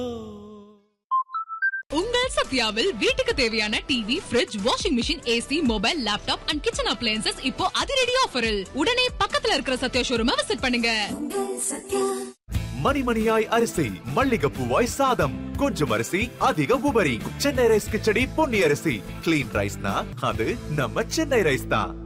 உங்கள் சத்யாவில் வீட்டுக்கு தேவையான TV, fridge, washing machine, AC, mobile, laptop and kitchen appliances இப்போ அதிரடி ஆஃபரில். உடனே பக்கத்துல இருக்கிற சத்யா ஷோரூமை விசிட் பண்ணுங்க. மணிமணியாய் அரிசி, மல்லிகைப்பூவாய் சாதம், கொஞ்சம் அரிசி அதிக உபரி. சென்னை ரைஸ் கிச்சடி பொன்னி அரிசி. கிளீன் ரைஸ்னா அது நம்ம சென்னை ரைஸ் தான்.